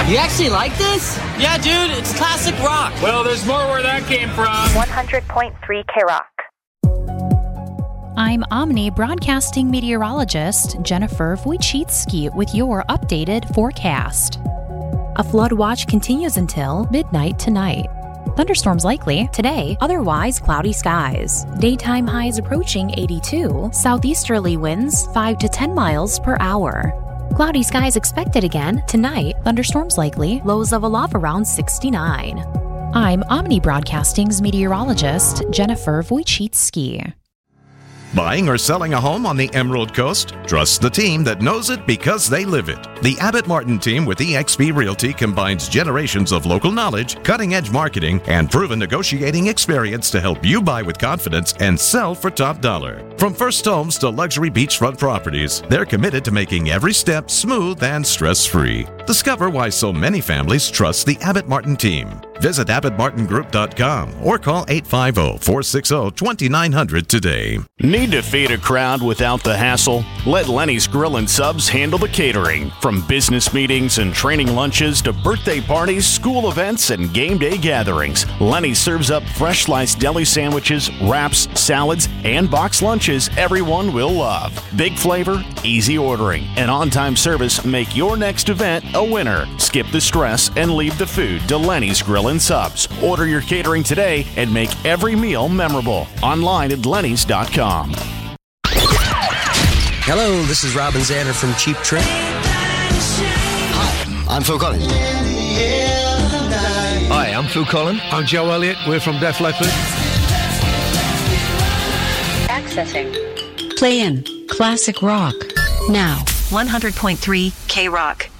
You actually like this? Yeah, dude, it's classic rock. Well, there's more where that came from. 100.3 K-Rock. I'm Omni broadcasting meteorologist Jennifer Wojcicki with your updated forecast. A flood watch continues until midnight tonight. Thunderstorms likely today, otherwise cloudy skies. Daytime highs approaching 82, southeasterly winds 5 to 10 miles per hour. Cloudy skies expected again tonight, thunderstorms likely, lows of a low around 69. I'm Omni Broadcasting's meteorologist Jennifer Wojcicki. Buying or selling a home on the Emerald Coast? Trust the team that knows it because they live it. The Abbott Martin team with eXp Realty combines generations of local knowledge, cutting-edge marketing, and proven negotiating experience to help you buy with confidence and sell for top dollar. From first homes to luxury beachfront properties, they're committed to making every step smooth and stress-free. Discover why so many families trust the Abbott Martin team. Visit AbbottMartinGroup.com or call 850-460-2900 today. Need to feed a crowd without the hassle? Let Lenny's Grill and Subs handle the catering. From business meetings and training lunches to birthday parties, school events, and game day gatherings, Lenny serves up fresh sliced deli sandwiches, wraps, salads, and box lunches everyone will love. Big flavor, easy ordering, and on-time service make your next event a winner. Skip the stress and leave the food to Lenny's Grill and Subs. Order your catering today and make every meal memorable. Online at lennys.com. Hello, this is Robin Zander from Cheap Trick. Hi, I'm Phil Collins. Hi, I'm Phil Collins. I'm Joe Elliott. We're from Def Leppard. Accessing. Play in Classic Rock now. 100.3 K-Rock.